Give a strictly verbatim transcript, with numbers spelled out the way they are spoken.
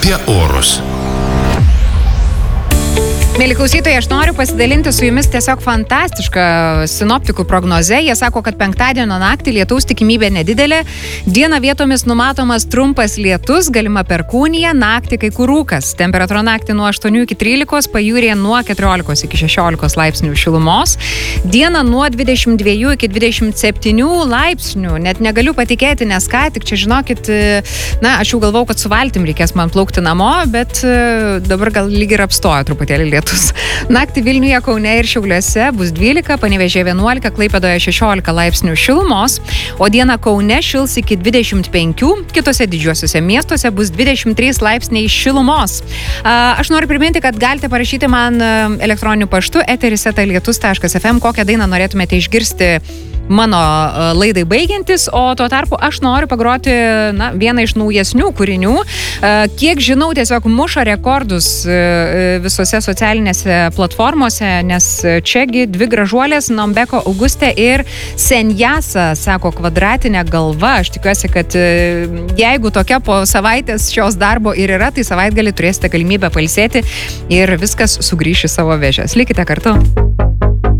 apie orus. Mėly klausytojai, aš noriu pasidalinti su jumis tiesiog fantastišką sinoptikų prognozę. Jie sako, kad penktadienio naktį lietaus tikimybė nedidelė. Dieną vietomis numatomas trumpas lietus, galima perkūnija, naktį kai kur rūkas. Temperatūra naktį nuo aštuonių iki trylikos, pajūryje nuo keturiolikos iki šešiolikos laipsnių šilumos. Dieną nuo dvidešimt dviejų iki dvidešimt septynių laipsnių. Net negaliu patikėti, nes ką tik čia žinokit, na, aš jau galvau, kad su valtim reikės man plaukti namo, bet dabar gal lyg ir apstojo truputėlį lietus. Naktį Vilniuje, Kaune ir Šiauliuose bus dvylika, Panevėžyje vienuolika, Klaipėdoje šešiolika laipsnių šilumos, o dieną Kaune šils iki dvidešimt penkių, kitose didžiuosiuose miestuose bus dvidešimt trys laipsniai šilumos. Aš noriu priminti, kad galite parašyti man elektroniniu paštu eteris eta lietus taškas ef em, kokią dainą norėtumėte išgirsti mano laidai baigiantis, o tuo tarpu aš noriu pagroti na, vieną iš naujesnių kūrinių. Kiek žinau, tiesiog muša rekordus visose socialinėse platformose, nes čiagi dvi gražuolės, Nombeko Augustė ir Senjasa, sako kvadratinė galva. Aš tikiuosi, kad jeigu tokia po savaitės šios darbo ir yra, tai savaitgalį turėsite galimybę pailsėti ir viskas sugrįš į savo vėžes. Likite kartu.